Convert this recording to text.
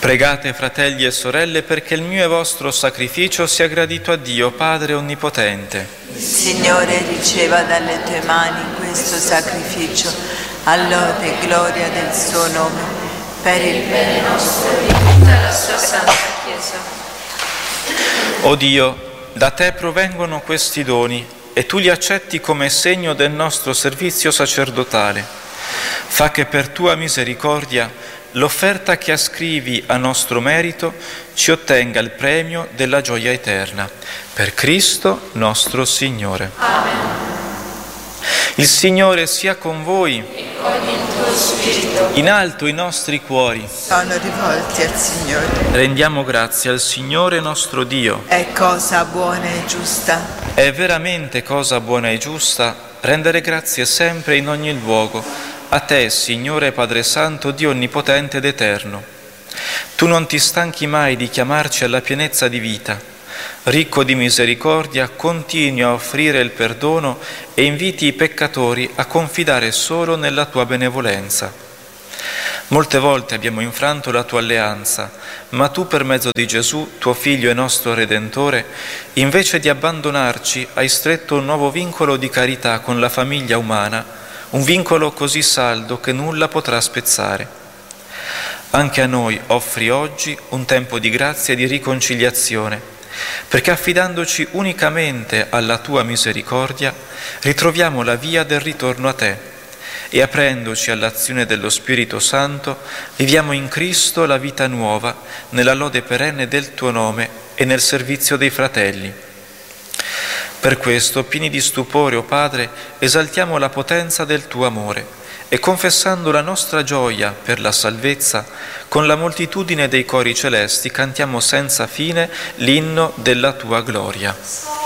Pregate, fratelli e sorelle, perché il mio e vostro sacrificio sia gradito a Dio, Padre Onnipotente. Il Signore riceva dalle tue mani questo sacrificio, all'ode e gloria del suo nome, per il bene nostro e di tutta la sua santa Chiesa. O Dio, da te provengono questi doni e tu li accetti come segno del nostro servizio sacerdotale. Fa che per tua misericordia l'offerta che ascrivi a nostro merito ci ottenga il premio della gioia eterna. Per Cristo nostro Signore. Amen. Il Signore sia con voi. E con il tuo spirito. In alto i nostri cuori. Sono rivolti al Signore. Rendiamo grazie al Signore nostro Dio. È cosa buona e giusta. È veramente cosa buona e giusta rendere grazie sempre in ogni luogo a te, Signore Padre Santo, Dio Onnipotente ed Eterno. Tu non ti stanchi mai di chiamarci alla pienezza di vita. Ricco di misericordia, continui a offrire il perdono e inviti i peccatori a confidare solo nella tua benevolenza. Molte volte abbiamo infranto la tua alleanza, ma tu per mezzo di Gesù, tuo Figlio e nostro Redentore, invece di abbandonarci, hai stretto un nuovo vincolo di carità con la famiglia umana, un vincolo così saldo che nulla potrà spezzare. Anche a noi offri oggi un tempo di grazia e di riconciliazione, perché affidandoci unicamente alla tua misericordia ritroviamo la via del ritorno a te e aprendoci all'azione dello Spirito Santo viviamo in Cristo la vita nuova nella lode perenne del tuo nome e nel servizio dei fratelli. Per questo, pieni di stupore, o Padre, esaltiamo la potenza del tuo amore e confessando la nostra gioia per la salvezza, con la moltitudine dei cori celesti cantiamo senza fine l'inno della tua gloria.